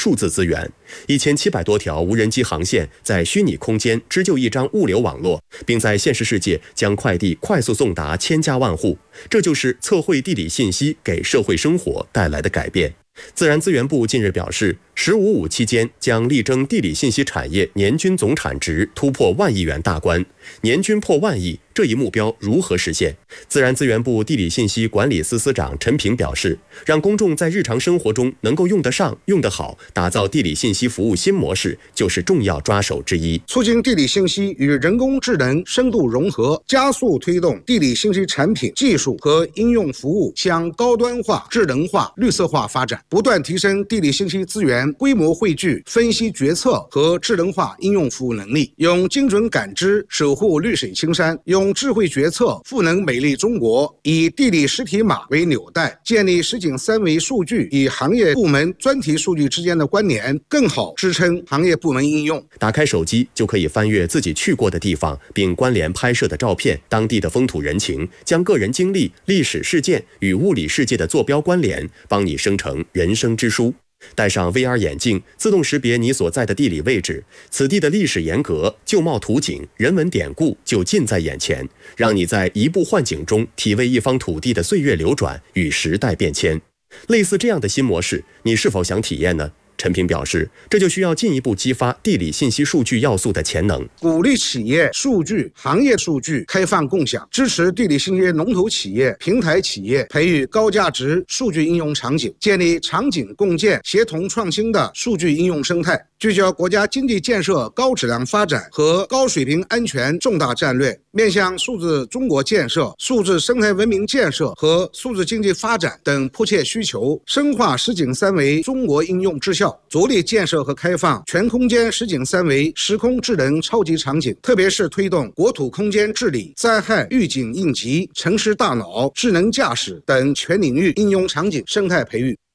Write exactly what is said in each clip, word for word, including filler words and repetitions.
数字资源，一千七百多条无人机航线在虚拟空间织就一张物流网络，并在现实世界将快递快速送达千家万户。这就是测绘地理信息给社会生活带来的改变。自然资源部近日表示，十五五期间将力争地理信息产业年均总产值突破万亿元大关。年均破万亿，这一目标如何实现？自然资源部地理信息管理司司长陈平表示，让公众在日常生活中能够用得上、用得好，打造地理信息服务新模式，就是重要抓手之一。 促进地理信息与人工智能深度融合，加速推动地理信息产品、技术和应用服务向高端化、智能化、绿色化发展，不断提升地理信息资源规模汇聚、分析决策和智能化应用服务能力，用精准感知守护绿水青山，用智慧决策赋能美丽中国，以地理实体码为纽带，建立实景三维数据与行业部门专题数据之间的关联，更好支撑行业部门应用。 打开手机就可以翻阅自己去过的地方，并关联拍摄的照片、当地的风土人情，将个人经历、历史事件与物理世界的坐标关联，帮你生成人生之书。戴上 V R 眼镜，自动识别你所在的地理位置，此地的历史沿革、旧貌图景、人文典故就近在眼前，让你在移步换景中体味一方土地的岁月流转与时代变迁。类似这样的新模式，你是否想体验呢？陈平表示，这就需要进一步激发地理信息数据要素的潜能， 鼓励企业数据、行业数据开放共享，支持地理信息龙头企业、平台企业培育高价值数据应用场景，建立场景共建、协同创新的数据应用生态，聚焦国家经济建设高质量发展和高水平安全重大战略，面向数字中国建设、数字生态文明建设和数字经济发展等迫切需求，深化实景三维中国应用质效，着力建设和开放全空间实景三维时空智能超级场景，特别是推动国土空间治理、灾害预警应急、城市大脑、智能驾驶等全领域应用场景生态培育。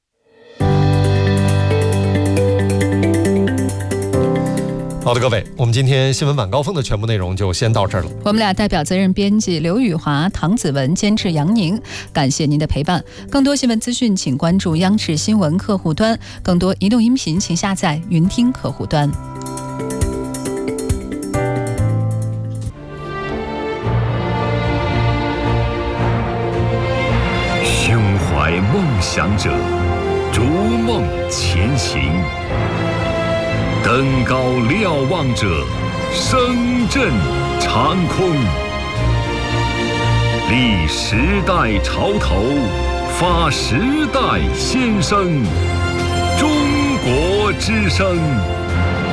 好的，各位，我们今天新闻晚高峰的全部内容就先到这儿了。 我们俩代表责任编辑刘宇华、唐子文，监制杨宁，感谢您的陪伴。更多新闻资讯，请关注央视新闻客户端；更多移动音频，请下载云听客户端。 胸怀梦想者，逐梦前行。登高瞭望者，声震长空。立时代潮头，发时代先声。中国之声。